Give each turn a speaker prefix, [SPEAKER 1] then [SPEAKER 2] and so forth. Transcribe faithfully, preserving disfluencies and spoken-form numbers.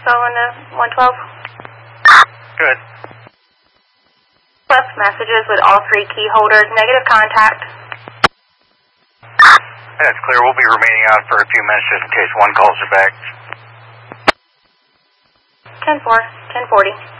[SPEAKER 1] going to one twelve.
[SPEAKER 2] Good.
[SPEAKER 1] Left messages with all three key holders, negative contact.
[SPEAKER 2] That's clear. We'll be remaining out for a few minutes just in case one calls you back.
[SPEAKER 1] ten four, ten forty.